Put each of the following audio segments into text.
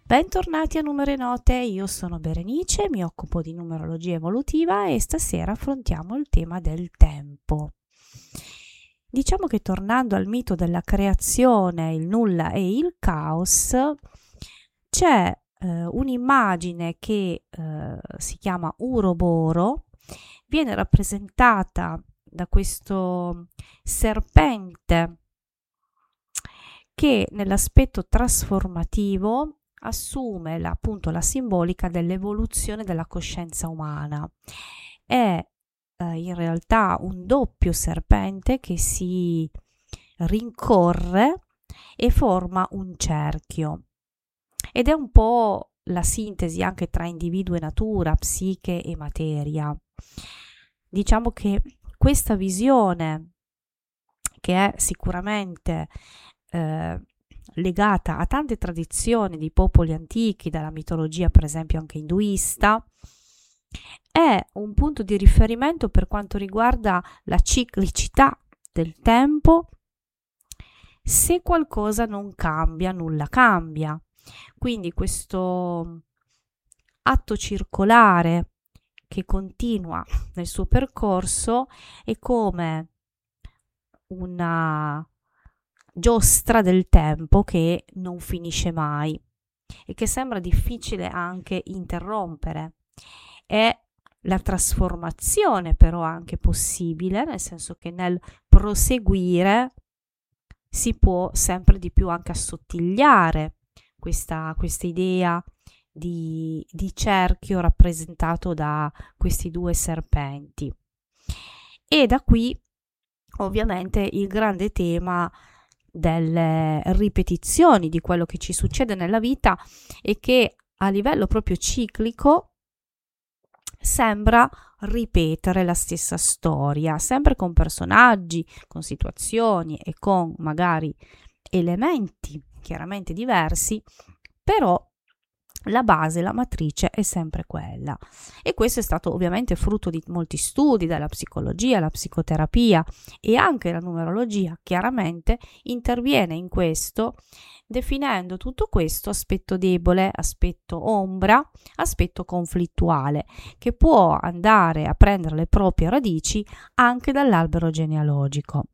Bentornati a Numere Note, io sono Berenice, mi occupo di numerologia evolutiva e stasera affrontiamo il tema del tempo. Diciamo che tornando al mito della creazione, il nulla e il caos, c'è un'immagine che si chiama Uroboro, viene rappresentata da questo serpente che nell'aspetto trasformativo assume appunto la simbolica dell'evoluzione della coscienza umana. È in realtà un doppio serpente che si rincorre e forma un cerchio. Ed è un po' la sintesi anche tra individuo e natura, psiche e materia. Diciamo che questa visione, che è sicuramente legata a tante tradizioni di popoli antichi, dalla mitologia per esempio anche induista, è un punto di riferimento per quanto riguarda la ciclicità del tempo. Se qualcosa non cambia, nulla cambia. Quindi questo atto circolare che continua nel suo percorso è come una giostra del tempo che non finisce mai e che sembra difficile anche interrompere. È la trasformazione però anche possibile, nel senso che nel proseguire si può sempre di più anche assottigliare questa idea di cerchio rappresentato da questi due serpenti. E da qui ovviamente il grande tema delle ripetizioni di quello che ci succede nella vita e che a livello proprio ciclico sembra ripetere la stessa storia, sempre con personaggi, con situazioni e con magari elementi chiaramente diversi, però la base, la matrice è sempre quella. E questo è stato ovviamente frutto di molti studi, dalla psicologia, la psicoterapia e anche la numerologia chiaramente interviene in questo, definendo tutto questo aspetto debole, aspetto ombra, aspetto conflittuale, che può andare a prendere le proprie radici anche dall'albero genealogico.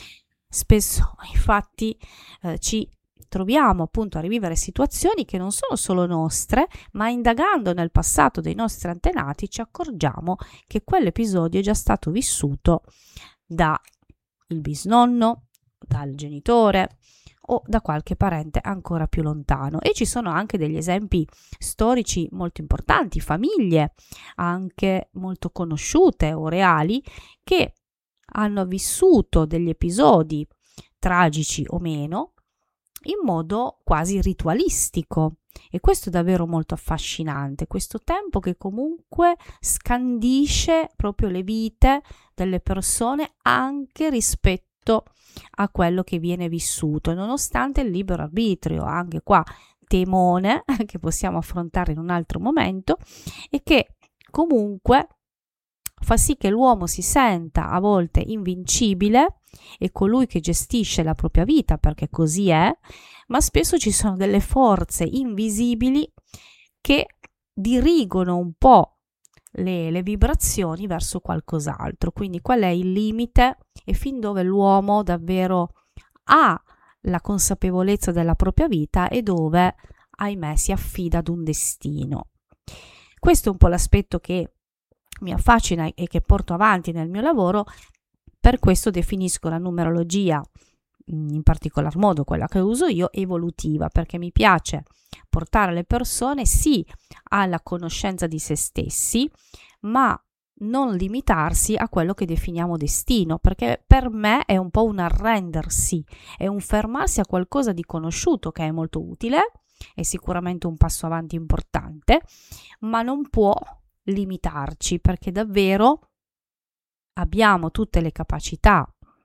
Spesso infatti ci troviamo appunto a rivivere situazioni che non sono solo nostre, ma indagando nel passato dei nostri antenati ci accorgiamo che quell'episodio è già stato vissuto dal bisnonno, dal genitore o da qualche parente ancora più lontano. E ci sono anche degli esempi storici molto importanti, famiglie anche molto conosciute o reali che hanno vissuto degli episodi tragici o meno in modo quasi ritualistico, e questo è davvero molto affascinante, questo tempo che comunque scandisce proprio le vite delle persone anche rispetto a quello che viene vissuto, nonostante il libero arbitrio, anche qua temone che possiamo affrontare in un altro momento, e che comunque fa sì che l'uomo si senta a volte invincibile e colui che gestisce la propria vita, perché così è, ma spesso ci sono delle forze invisibili che dirigono un po' le vibrazioni verso qualcos'altro. Quindi qual è il limite e fin dove l'uomo davvero ha la consapevolezza della propria vita e dove, ahimè, si affida ad un destino. Questo è un po' l'aspetto che mi affascina e che porto avanti nel mio lavoro. Per questo definisco la numerologia, in particolar modo quella che uso io, evolutiva, perché mi piace portare le persone sì alla conoscenza di se stessi, ma non limitarsi a quello che definiamo destino, perché per me è un po' un arrendersi, è un fermarsi a qualcosa di conosciuto che è molto utile, è sicuramente un passo avanti importante, ma non può limitarci, perché davvero abbiamo tutte le capacità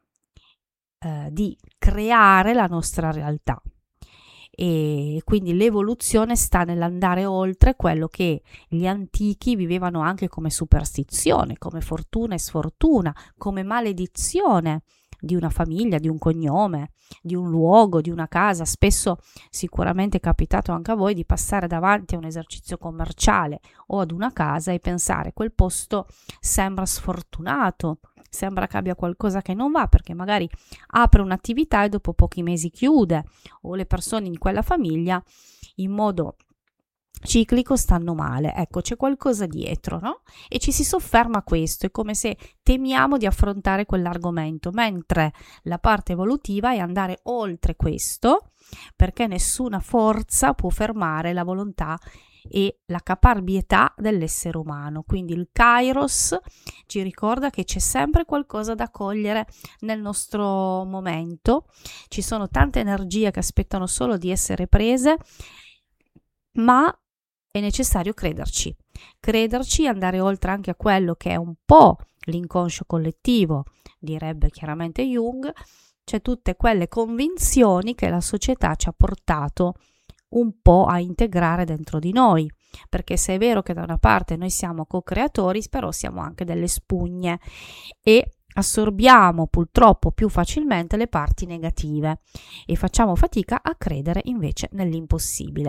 di creare la nostra realtà, e quindi l'evoluzione sta nell'andare oltre quello che gli antichi vivevano anche come superstizione, come fortuna e sfortuna, come maledizione di una famiglia, di un cognome, di un luogo, di una casa. Spesso sicuramente è capitato anche a voi di passare davanti a un esercizio commerciale o ad una casa e pensare quel posto sembra sfortunato, sembra che abbia qualcosa che non va, perché magari apre un'attività e dopo pochi mesi chiude, o le persone in quella famiglia in modo ciclico stanno male. Ecco, c'è qualcosa dietro, no? E ci si sofferma a questo, è come se temiamo di affrontare quell'argomento, mentre la parte evolutiva è andare oltre questo, perché nessuna forza può fermare la volontà e la caparbietà dell'essere umano. Quindi il Kairos ci ricorda che c'è sempre qualcosa da cogliere nel nostro momento, ci sono tante energie che aspettano solo di essere prese, ma è necessario crederci, andare oltre anche a quello che è un po' l'inconscio collettivo, direbbe chiaramente Jung, cioè tutte quelle convinzioni che la società ci ha portato un po' a integrare dentro di noi, perché se è vero che da una parte noi siamo co-creatori, però siamo anche delle spugne e assorbiamo purtroppo più facilmente le parti negative e facciamo fatica a credere invece nell'impossibile.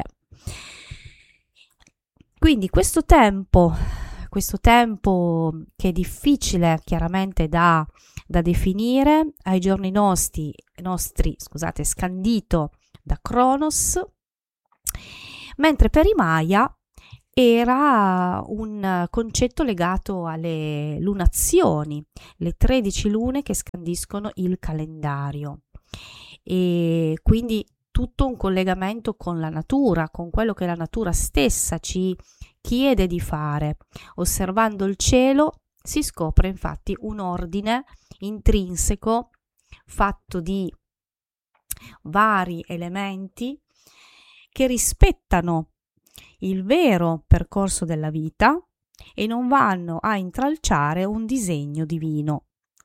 Quindi questo tempo che è difficile chiaramente da definire, ai giorni nostri, scandito da Cronos, mentre per i Maya era un concetto legato alle lunazioni, le 13 lune che scandiscono il calendario, e quindi tutto un collegamento con la natura, con quello che la natura stessa ci chiede di fare. Osservando il cielo si scopre infatti un ordine intrinseco fatto di vari elementi che rispettano il vero percorso della vita e non vanno a intralciare un disegno divino.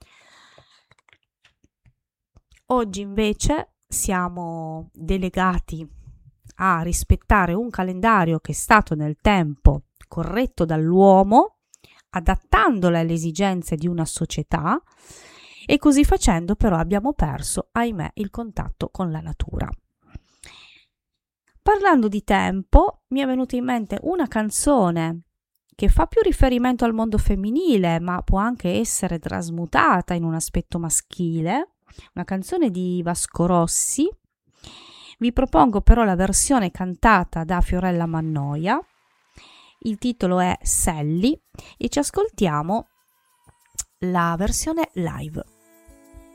Oggi invece siamo delegati a rispettare un calendario che è stato nel tempo corretto dall'uomo, adattandolo alle esigenze di una società, e così facendo però abbiamo perso, ahimè, il contatto con la natura. Parlando di tempo, mi è venuta in mente una canzone che fa più riferimento al mondo femminile, ma può anche essere trasmutata in un aspetto maschile, una canzone di Vasco Rossi. Vi propongo però la versione cantata da Fiorella Mannoia. Il titolo è Sally e ci ascoltiamo la versione live.